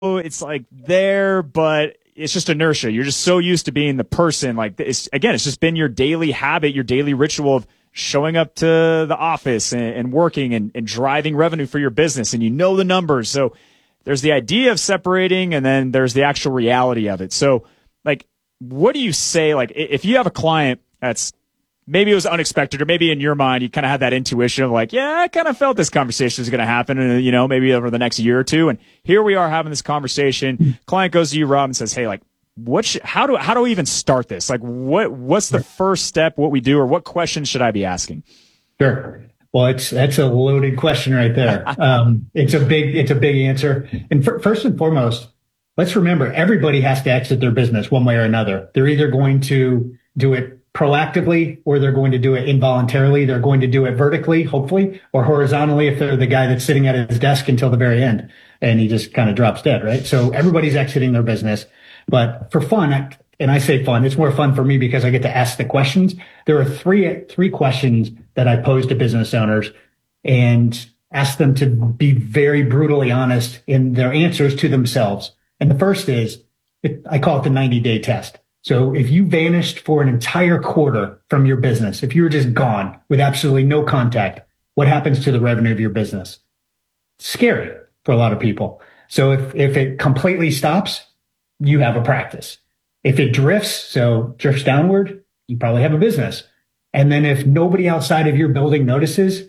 it's like there, but it's just inertia. You're just so used to being the person. Like it's just been your daily habit, your daily ritual of showing up to the office and working and driving revenue for your business. And you know the numbers. So there's the idea of separating, and then there's the actual reality of it. So like, what do you say? Like, if you have a client that's maybe it was unexpected, or maybe in your mind, you kind of had that intuition of like, yeah, I kind of felt this conversation was going to happen, and maybe over the next year or two. And here we are having this conversation. Client goes to you, Rob, and says, hey, like, how do we even start this? Like, what's the first step, what we do, or what questions should I be asking? Sure. Well, that's a loaded question right there. It's a big answer. And first and foremost, let's remember everybody has to exit their business one way or another. They're either going to do it proactively, or they're going to do it involuntarily. They're going to do it vertically, hopefully, or horizontally if they're the guy that's sitting at his desk until the very end and he just kind of drops dead, right? So everybody's exiting their business. But for fun, and I say fun, it's more fun for me because I get to ask the questions. There are three questions that I pose to business owners and ask them to be very brutally honest in their answers to themselves. And the first is, I call it the 90-day test. So if you vanished for an entire quarter from your business, if you were just gone with absolutely no contact, what happens to the revenue of your business? It's scary for a lot of people. So if it completely stops, you have a practice. If it drifts downward, you probably have a business. And then if nobody outside of your building notices,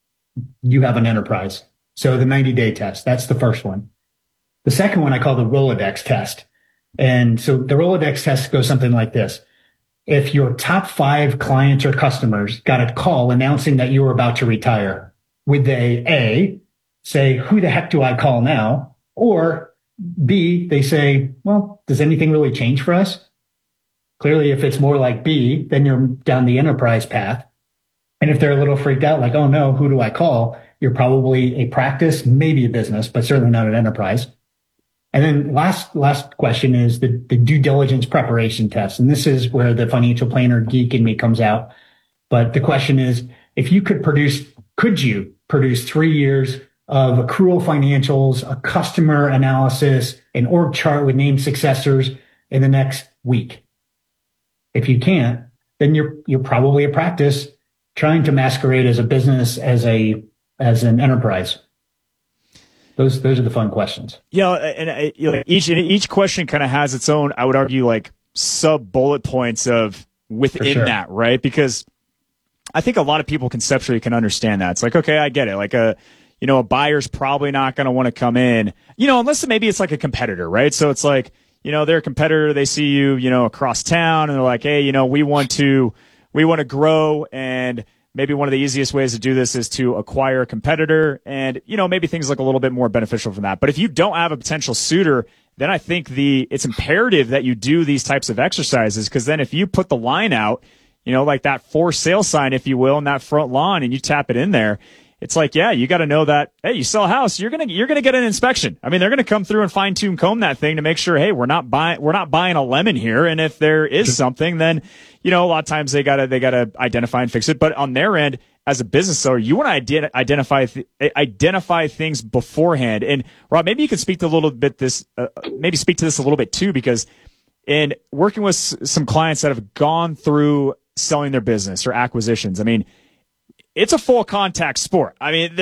you have an enterprise. So the 90-day test, that's the first one. The second one I call the Rolodex test. And so the Rolodex test goes something like this. If your top 5 clients or customers got a call announcing that you were about to retire, would they A, say, who the heck do I call now? Or B, they say, well, does anything really change for us? Clearly, if it's more like B, then you're down the enterprise path. And if they're a little freaked out, like, oh no, who do I call? You're probably a practice, maybe a business, but certainly not an enterprise. And then last question is the due diligence preparation test. And this is where the financial planner geek in me comes out. But the question is, if you could you produce 3 years of accrual financials, a customer analysis, an org chart with named successors in the next week? If you can't, then you're probably a practice trying to masquerade as a business, as an enterprise. Those are the fun questions. Yeah, and each question kind of has its own, I would argue, like sub bullet points of within that, right? Because I think a lot of people conceptually can understand that. It's like, okay, I get it. Like a buyer's probably not going to want to come in, unless maybe it's like a competitor, right? So it's like, they're a competitor. They see you, across town, and they're like, hey, we want to grow, and maybe one of the easiest ways to do this is to acquire a competitor, and, maybe things look a little bit more beneficial from that. But if you don't have a potential suitor, then I think it's imperative that you do these types of exercises, because then if you put the line out, like that for sale sign, if you will, in that front lawn, and you tap it in there, it's like, yeah, you got to know that, hey, you sell a house, you're going to get an inspection. I mean, they're going to come through and fine tune comb that thing to make sure, hey, we're not buying a lemon here. And if there is something, then, a lot of times they got to identify and fix it. But on their end, as a business owner, you want to identify things beforehand. And Rob, maybe you could speak to this a little bit too, because in working with some clients that have gone through selling their business or acquisitions, I mean, it's a full contact sport. I mean,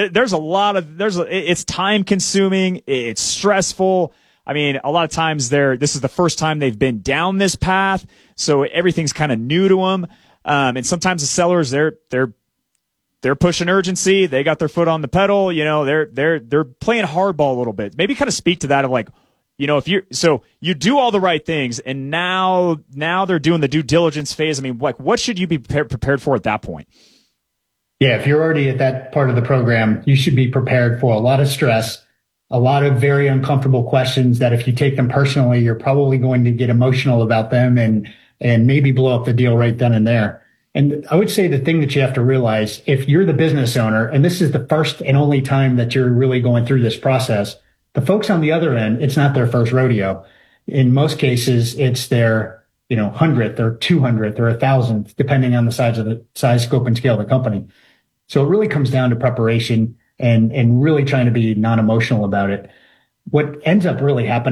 it's time consuming. It's stressful. I mean, a lot of times this is the first time they've been down this path. So everything's kind of new to them. And sometimes the sellers, they're pushing urgency. They got their foot on the pedal. They're playing hardball a little bit. Maybe kind of speak to that of like, so you do all the right things, and now they're doing the due diligence phase. I mean, like, what should you be prepared for at that point? Yeah, if you're already at that part of the program, you should be prepared for a lot of stress, a lot of very uncomfortable questions that if you take them personally, you're probably going to get emotional about them and maybe blow up the deal right then and there. And I would say the thing that you have to realize, if you're the business owner, and this is the first and only time that you're really going through this process, the folks on the other end, it's not their first rodeo. In most cases, it's their 100th or 200th or 1,000th, depending on the size, scope, and scale of the company. So it really comes down to preparation and really trying to be non-emotional about it. what ends up really happening